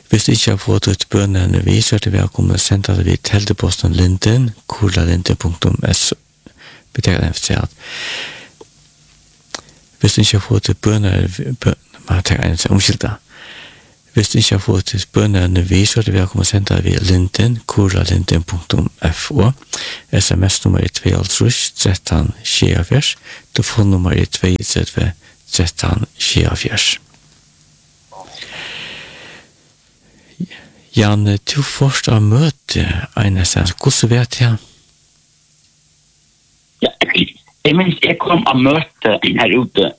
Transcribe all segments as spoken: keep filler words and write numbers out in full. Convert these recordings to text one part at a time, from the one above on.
Hvis du ikke har fått ut bønnene vi, så er det velkommen å sende det vid telteposten Linden, kurlalinde punktum s. Betyr det for at hvis du ikke har fått ut bønnene, man tar en seg omskylda. Hvis du ikke har fått ut bønnene vi, så er det velkommen å sende det vid Linden, kurlalinde punktum f. S M S-nummer er to tre tretton tjuefjers, telefonnummer er to tre tretton tjuefjers. Jan, du først har møtt en sens. Hvordan vet jeg? Ja, jeg minns jeg kom og møtte her ute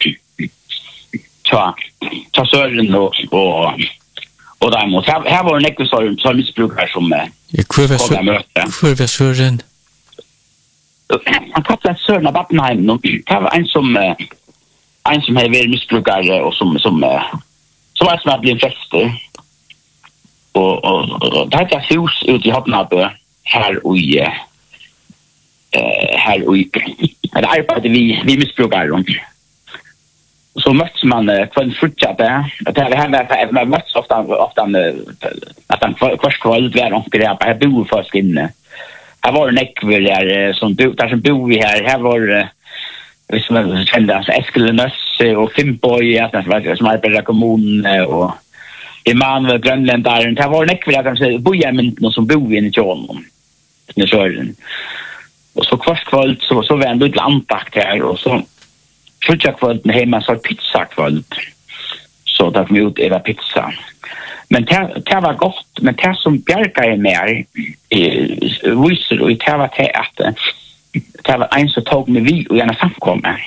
til Søren og, og, og derimot. Her, her var det ikke så, så misbrukere som ja, kom og møtte. Hvor var Søren? Han kallet Søren av Vattenheim. Det var en som, en som hadde vært misbrukere og som, som, som var som hadde blitt flester. Og, og, og det er et hus ute i Havnabø her og i uh, her og i her arbeider vi, vi misbrukere. Så møttes man uh, kvann fortsatt det. Det er her man møttes ofte, ofte nesten kvart kvall hver omkring her. Her bor folk inne. Her var det nekver der som bor, der som bor vi her. Her var uh, hvis man kjenner Eskelenøs og Finnbøy som arbeider i kommunen og Emanuel Grønlendaren, det var nekver jeg kan si, bojemyndene som bor inne i Tjånen, i Søren. Og så kvart kvalt, så, så var en liten andakt her, og så frutja kvalt med hjemme, så var pizza kvalt. Så da kom vi ut, det var pizza. Men det, det var godt, men det som bjerget jeg mer, viser, og det var det at det var en som tog med vi, og gjerne samkommet.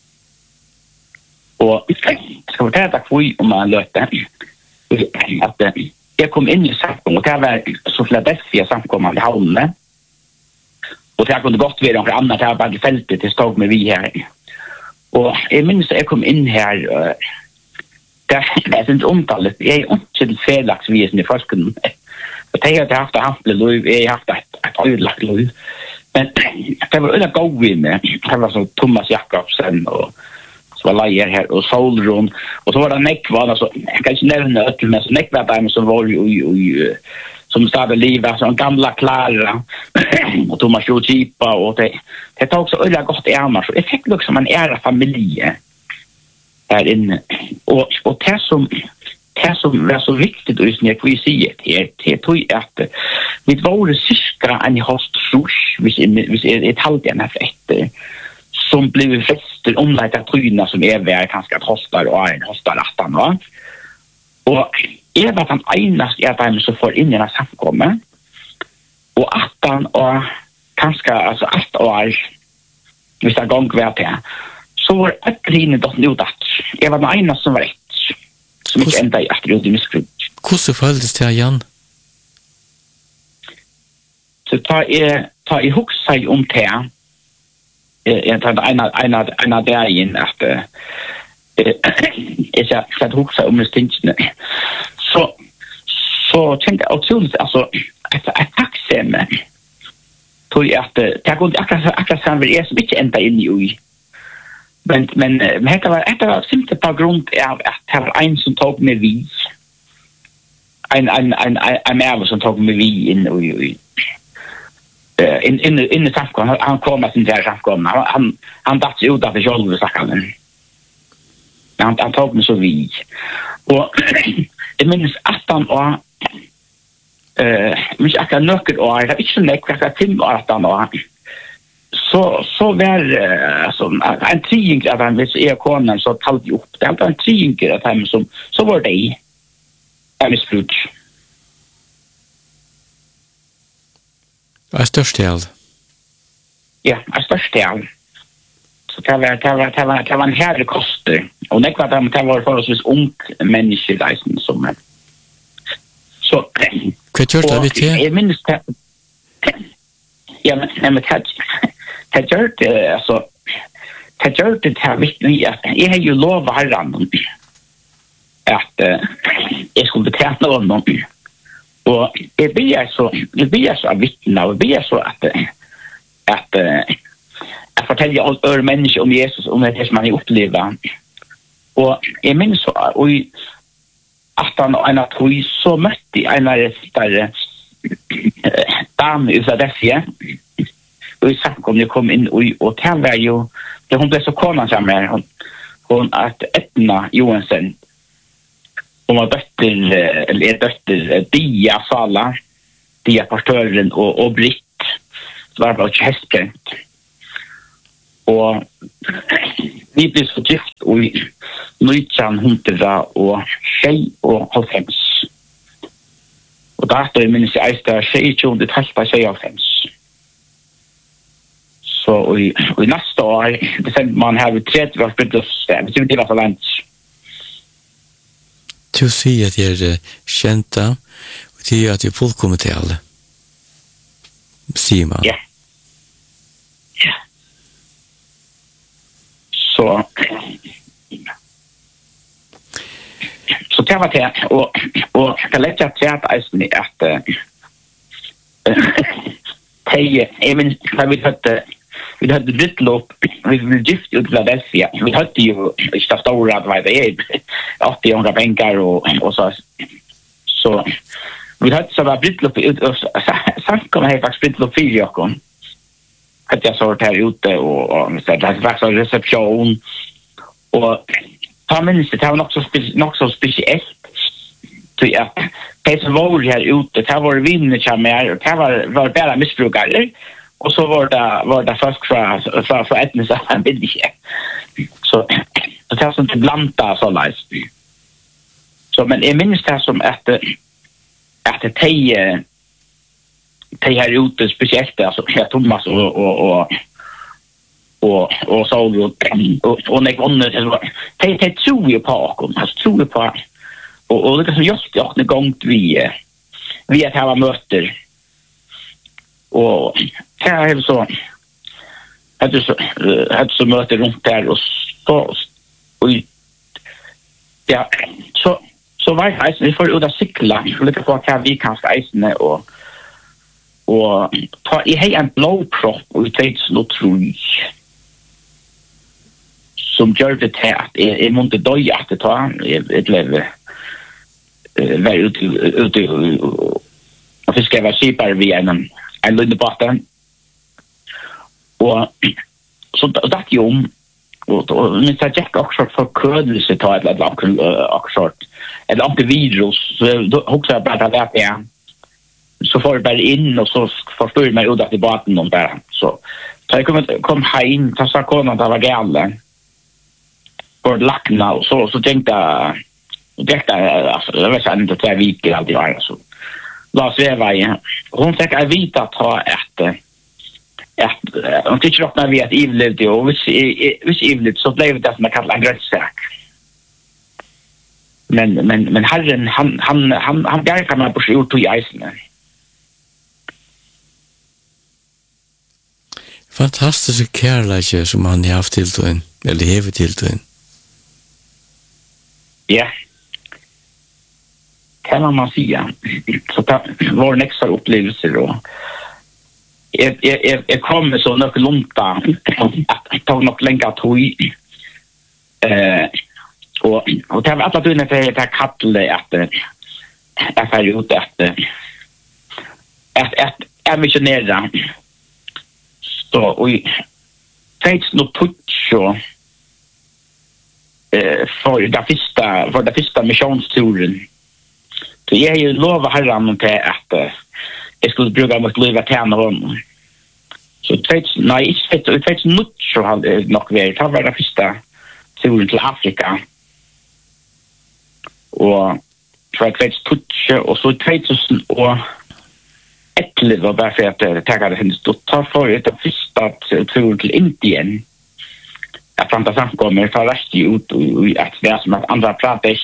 Og jeg skal fortelle deg hvor om man løte, at jeg kom inn i samkommet, og det var så Philadelphia samkommet i havnene, og det kunne godt være noe annet, det var bare feltet til stod med vi her. Og jeg minns at jeg kom inn her, det er ikke omtallet, jeg er ikke til felaktsvisen i folkene, og det har jeg haft et hample liv, jeg har haft et, et ødelagt liv, men det var øyne god vi med, det var så Thomas Jakobsen, og var leier her, og Solron, og så var det nekva, altså, jeg kan ikke nevne øttel, men så nekva der som var jo, jo, som startet livet, sånn gamla Klara, og Thomas Jokipa, og det, det tok så øyla godt ærmer, så jeg fikk liksom en æra familie her inne, og, og det som, det som var så viktig, og jeg får si det, det tog at vi var syskere enn i høst sors, hvis jeg talte igjen her etter, som blev fester omlagt av tryna som er ved kanskje et hostar og en hostar attan. Va? Og jeg var den eneste av dem som får inn i denne samkommet. Og attan og kanskje altså alt år, hvis det er gang hver til, så var et rinne dott nudatt. Jeg var den eneste som var rett, som ikke enda i etter ut i miskrut. Hvordan føltes det, Jan? Så ta jeg, ta jeg huksa om det, jeg tar en en en av der inn at jeg skal skal huske om det stingene så så tenkte jeg også altså at at takseme tror jeg at det går akkurat akkurat som vi er så ikke enda inn i men men men det var det var simpelt på grunn av at det var en som tok med vi en en en en mer som tok med vi inn i in in in the samkom han kom med sin där samkom han han han datt ut av själva saken han han tog mig så vi och det minns attan och eh mig akka nöcket och det är inte näck att tim attan och så så väl alltså en tring att han vill är konen så talade upp det var en tring att han som så var det är missbruk. Vad är störst del? Ja, är störst del. Så det var, det var, det var, det var en herre koster. Och det var det, det var förhållsvis ung människor där som är. Så... Vad gör det till? Jag minns det... Ja, men, men det, det gör det, alltså... Det gör det här vittning att jag har ju lovat herran att uh, jag skulle beträna honom. Och det blir så det blir så vittna och det blir så att att att fortälja allt ör människor om Jesus om det som man har upplevt. Och jag minns så och att utan en att vi så mötte en av där dam i Philadelphia. Och så kom jag kom in och och han var ju det hon blev så konan som är hon hon att Etna Johansson. Hon var dotter eller dotter Dia Sala, Dia pastören och och Britt. Så var det hästprint. Och vi blev så gift och nitton hundra och tjej och halvfems. Och där står minns jag att jag tjej tjej det halva tjej halvfems. Så i i nästa år det sen man har trettio års bröllopsdag. Det är så långt. Du säger att det är kända och det är att det är fullkomligt till alla. Säger man. Ja. Ja. Så så det var det och och jag lärde att jag att att hej även när vi hade vi hade bröllop vi blev gift i Philadelphia vi hade ju inte stora vad det är åttio hundra bänkar och och så så vi hade så var bröllop ut sant kom jag faktiskt bröllop för jag att jag såg här ute och och så där var så reception och ta minns det var också något så speciellt så ja det som var här ute det var vinner som mer och det var var bara missbrukare och så var det var det först class för för etnisk ambition så det var sånt blanda så nice så men jag minns det som att att det tej tej här ute speciellt alltså jag Thomas och och och och och så och och när on det tej tej tror ju på och alltså tror ju på och och det som just ja en gång vi vi att ha möter och här är så att det så att så möter runt där och så och ja så så var det vi får ut att cykla lite på att vi kan stäsna och och ta i hej en blowprop och det så tror jag som gör det här är måste dö att ta ett level väl ut ut och fiska var sipar vi en en liten botten och så det ju om och då men så Jack också för ködelse ta ett lag också ett antivirus så då också bara där ja så får jag bara in och så förstår jag mig ut att i båten någon där så så jag kom kom hem så sa konan att det var galen för lackna och så så tänkte jag det alltså det var sen det två veckor alltid var så Lars Vevaje hon fick jag vita att ha ett ett hon tycker att när vi att evlevde och vis vis evlevde så blev det som man kallar en grönsak men men men herren han han han han gav kan man på sjö till isen. Fantastisk kärlek som han har haft till den eller hever till den. Ja. Kan man säga. Så det var en extra upplevelse då. Jag jag jag kom så något långt att ta något längre tog eh och och det var att du när det är kattle att jag har gjort att att att är missionärer så och tänks nog tutcho eh för det första för det första missionsturen. Så jag ju lova herran om det att jag skulle bruka mot liv att tjäna honom. Så tänks nej inte det tänks mycket hade nog varit det var det första turen till Afrika. Och så jag tänks tutcho och så tvåtusen och ett liv var därför att det taggade hennes dotter för det första turen till Indien. Jag framtar samkommer för rest ut och att det är som att andra pratar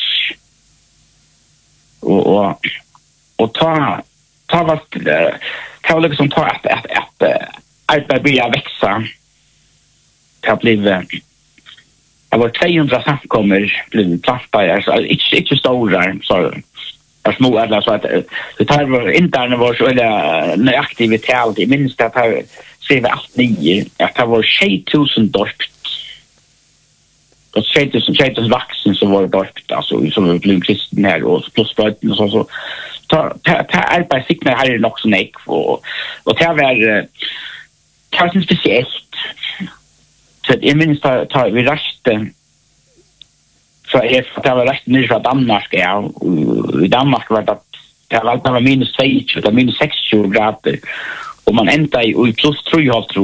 och och och ta ta vad ta vad liksom ta att att att allt börjar växa. Det blir jag var tvåhundra samkommer blev plantade så inte inte stora så är små eller så att det tar var interna var så eller när aktivitet i minst att ha se vart nio att det var sex tusen dolt och tjejt som tjejt som vuxen så var det dörpt alltså som var blivit kristen här och plus bröten och så så ta ta ta arbete signar här är nog så nek och och det var kanske speciellt så det minst ta ta vi reste så är det var resten ner från Danmark ja i Danmark var det det var det var minus två eller minus sex grader och man ända i plus tre och halvt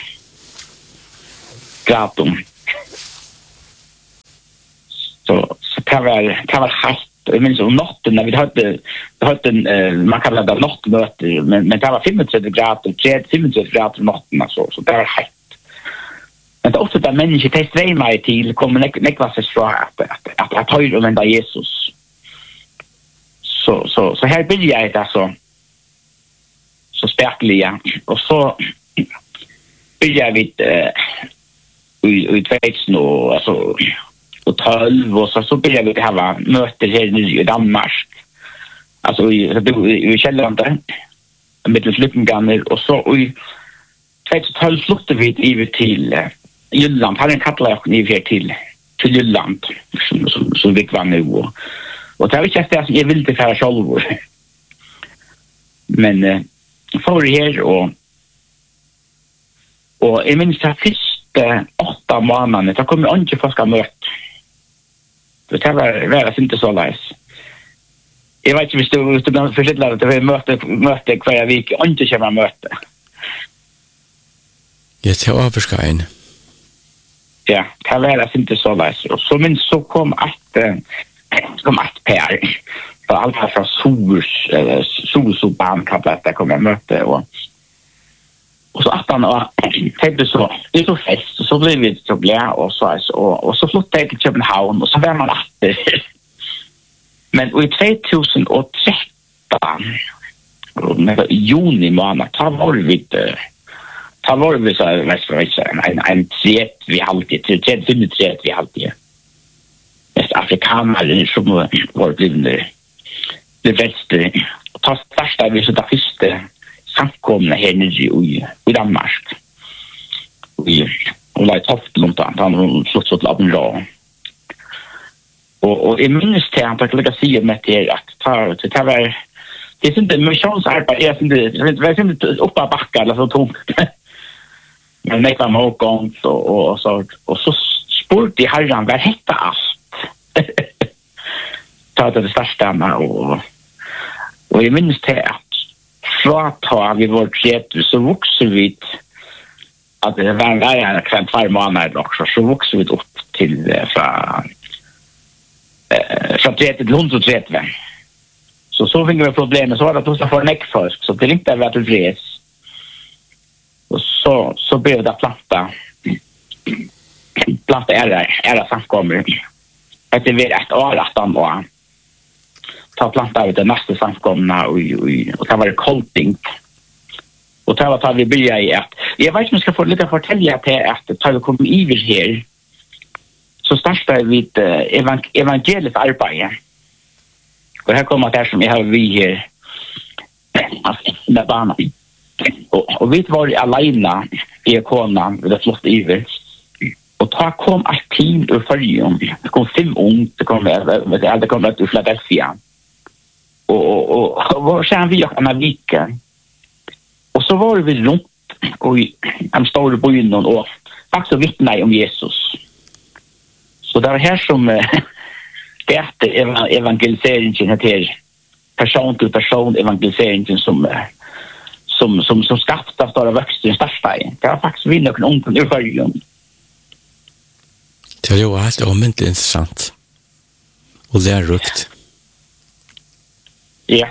grader så så det var det var halt jag minns om natten när vi hade hade en uh, man kallar det nattmöte men men det var femtiotre grader tre femtiotre grader natten så så det var halt men det är också där människor test väg mig till kommer nek nekva sig så att att att att höra om den Jesus så så så här vill jag det så så spärkliga och så vill jag vid i i tvåtusen och alltså och tolv och så så började vi ha möten här i Danmark. Alltså i i Källarlanda med Slippengammer och så i tjugotolv flyttade vi över till Jylland. Hade en katalog över till till Jylland som som som vi var nu och och det var inte det som jag ville till för själv. Men eh för här och och jag minns att första åtta månader så kom jag inte för ska möta. Det var väldigt inte så läs. Jag vet inte hvis du hvis du kan förklara att vi mötte mötte kvar vecka och inte kommer möte. Jag tar överskain. Ja, det var väldigt inte så läs. Och så men så kom att kom att Per för allt från Sors Solsoban kaplet där kom jag möte och och så att han och tänkte så det så fest och så blev vi så glada och så och och så flyttade jag till Köpenhamn och så var man att men i tjugotretton och i juni månad tar var vi tar var vi så mest för mig en en tret vi alltid till tretton tret vi alltid det afrikaner som var blivande det bästa och ta första vi så där första samkomna här nere i, i Danmark. I, och det är tofft långt att han har slått så till bra. Och, och jag minns till att jag kan lägga sig med det att ta, det var det är inte missionsarbete, jag vet inte uppa backar eller så tomt. Men det var målgång och, och, och så och så spurte herran vad hette allt. Ta det största och och jag minns till att så tar vi vårt sätt så vuxer vi att det var en kvart två månader också så vuxer vi upp till från från trettio till hundratrettio. Så så fick vi problem så var det att vi får näck först så det inte var till res. Och så så blev det planta planta är det är det samkommer. Att det var ett år att han var ta planta ut det nästa samkomna och och det var kolting. Och det var tar vi börja i att jag vet inte om jag ska få lite fortälja till att ta vi kommer i vid här så startade vi ett evang- evangeliskt arbete. Och här kommer det som jag har vi här med barnen. Och, och vi var alena i konan vid det flott iver. Och ta kom ett team ur Färjön. Det kom fem ungt, det kom det kom ut ur Philadelphia. Och och och var sen vi gick en vecka. Och så var vi runt och han stod på innan och faktiskt vittnade om Jesus. Så det var här som det är evangeliseringen heter person till person evangeliseringen som som som som skapar stora växter i största. Det var faktiskt vi nog någon ur Färjön. Det är ju allt omvänt intressant. Och det är rukt. Ja.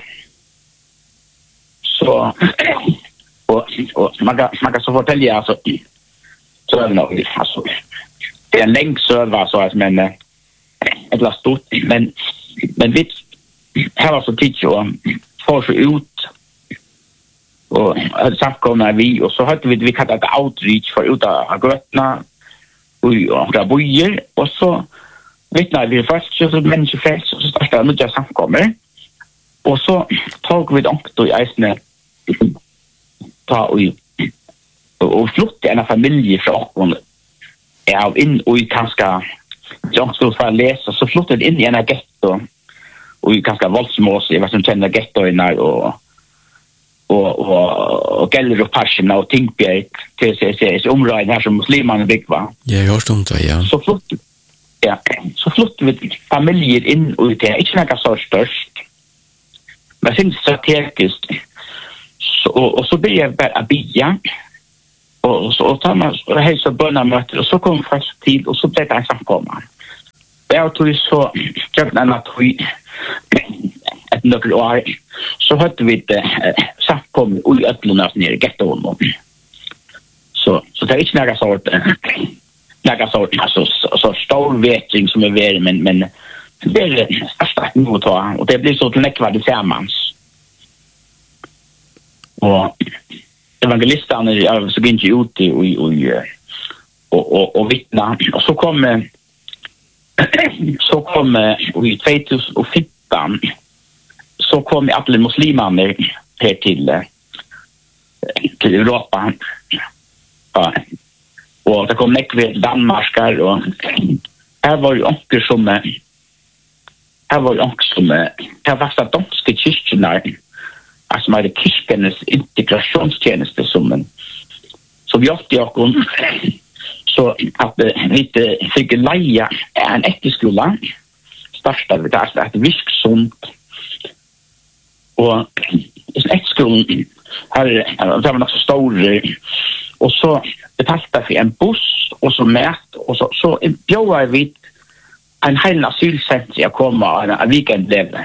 Så och och man kan man kan så fortälja alltså så är det nog alltså det är en länk server så att men ett last stort men men vi här var så teacher för så ut och samkomna vi och så hade vi vi kallat det outreach för ut av götterna och och bojer och så vittnar vi först så människor fest så startade nya samkommer. Och så tog vi dock då i Eisne ta och och flytta en familj från och in och i kanske jag skulle få läsa så flyttade in i en getto och ganska våldsmås i vad som känner gettoinar och och och och gäller och passion och Tingsbjerg till sig sig områden här som muslimerna bygg va. Ja, jag har stått där ja. Så flytt ja, så flyttade vi familjer in och det är inte några så störst. Men sen strategiskt så och så blir jag bara bia och så tar man hälsa bönamöter och så kom fast tid och så blev det en samkomma. Jag tror så jag när att vi ett några år så hade vi det samkom och öppnade ner getton. Så så det är inte några sort några sort alltså så stor vetring som är väl men men det är starkt nu att ta och det blir så till näkva det samans. Och evangelistarna är så inte ute och och och och vittna och så kommer så kommer i tjugohundrafemton så kom alla muslimerna här till till Europa. Ja. Och det kom näkve Danmarkar och här var ju onkel som här var ju onkel som här var så danska kyrkorna alltså med kirkenes integrationstjänste som en så vi åt jag kom så att vi fick leja en äkteskola startade vi där att visksumt och en äkteskola här det var nog så stor och så betalade vi en buss och så mät och så så bjöd vi en hel asylcenter att komma en weekendlevnad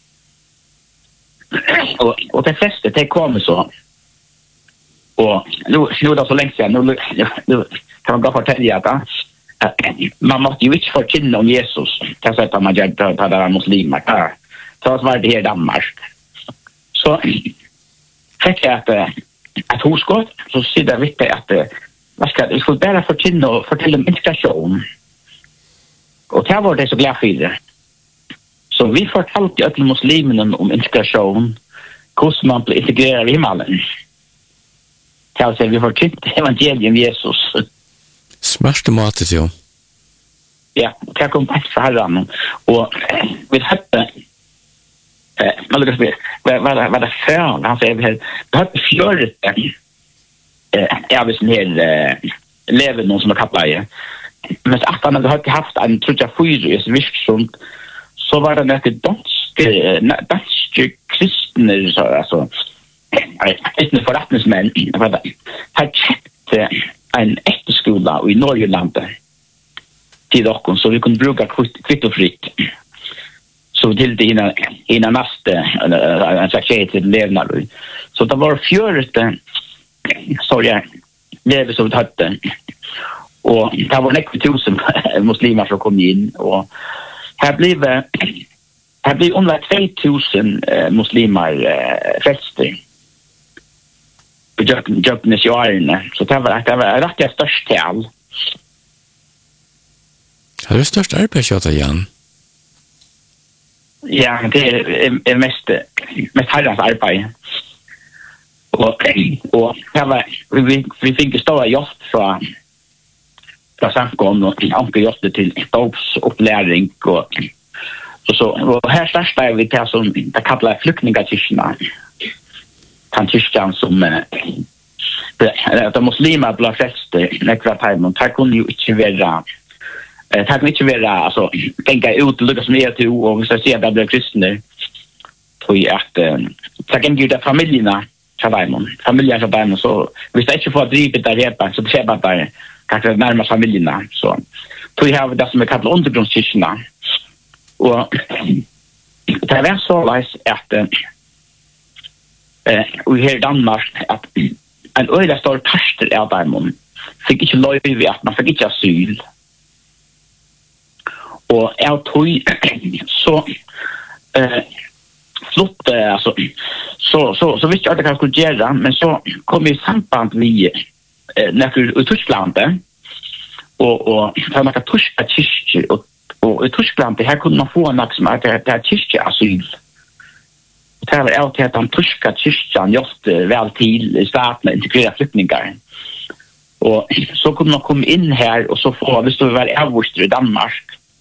och och det flesta det kommer så och nu nu då så länge sedan nu, nu kan man gå fortälja att man måste ju inte förkynna om Jesus kan säga att man gör det där muslimer där så var det här Danmark så fick jag att att hosgått så sitter vi det att vad ska det skulle bara förkynna och fortälla om integration och det var det så glad för det. Så vi fortalte till muslimerna om integration, hur man blir integrerad i himmelen. Till sig vi fortalte evangelium Jesus. Smärste matet jo. Ja, det kom på för herran och vi hade eh man lägger sig vad vad vad det för han säger vi hade fjördet eh är vi sån här lever någon som har kapplat men att han hade haft en trutja fyra visksunt så var det nästan danske danske kristna så alltså inte förrättningsmän vad det har köpt en äkteskola i Norgeland till dock så vi kunde bruka kvittofritt så till det innan innan nästa en slags till levnad så det var fjörde så ja lever så det hade och det var nästan tusen muslimer som kom in och här blev här blev ungefär två tusen uh, muslimer uh, frälster. Jag jag när jag är så det var det var rätt störst tal. Har du störst arbete igen? Ja, det är, är mest mest herrans arbete. Och och det var vi vi fick stora jobb för för samkom och anke jobb till dopsuppläring och och så och här startar vi till som det kallar flyktingarkyrkorna. Han kyrkan som det de muslimer blir flest nekva time och tack kunde ju inte vara eh tack inte vara alltså tänka ut lucka som är till och så ser att det kristna tror jag att tack en gud familjerna Chavaimon familjen Chavaimon så vi ska inte få driva det där så det ser bara där kanske närmast familjerna så tror jag har det som är kallat undergrundskyrkorna och det var så läs att eh vi här i Danmark att en öde stor pastor är där man fick inte lov att man fick inte asyl och jag tror så eh flott alltså så så så visste jag att jag skulle göra men så kom vi samband vi eh när i Tyskland och och för man kan tyska kyrkor och och i Tyskland här kunde man få något som att det är kyrka asyl. Det var alltid att de tyska kyrkan just väl till i staten integrera flyktingar. Och så kunde man komma in här och så få, hvis du var avvist i Danmark,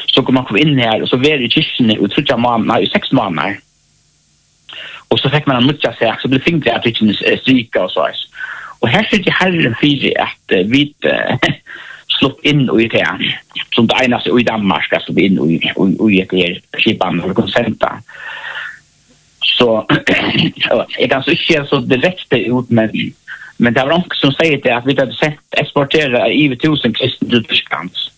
så kom man komma in här och så var det kyrkan och tror jag månader, i sex månader. Och så fick man en mycket säk så blev fint att det inte stryka och så. Och här sitter Herren för att vi slått in och i det som det ena så i Danmark ska slå in och i och i det skipan för konsenta. Så jag kan så inte så direkt ut men men det var någon som säger det att vi hade sett exportera i tusen kristna till Tyskland.